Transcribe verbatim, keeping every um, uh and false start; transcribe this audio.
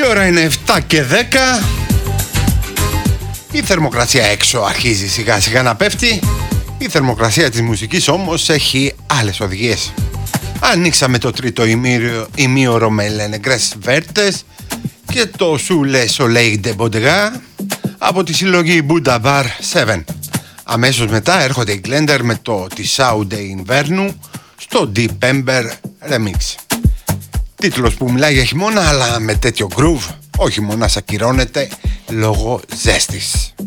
ώρα είναι επτά και δέκα. Η θερμοκρασία έξω αρχίζει σιγά σιγά να πέφτει. Η θερμοκρασία της μουσικής όμως έχει άλλες οδηγίες. Ανοίξαμε το τρίτο ημίωρο με Λενεγκρές Βέρτες και το Σουλέ Soleil de Bodega από τη συλλογή Buddha Bar επτά. Αμέσως μετά έρχονται οι Glender με το Tissau de Inverno στο Deep Ember Remix. Τίτλος που μιλάει για χειμώνα, αλλά με τέτοιο groove ο χειμώνας ακυρώνεται λόγω ζέστης.